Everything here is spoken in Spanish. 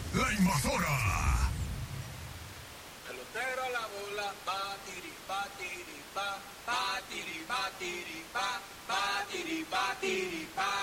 La Invasora. Pelotero a la bola, batiri, batiri, ba, batiri, batiri, ba, batiri, batiri, ba.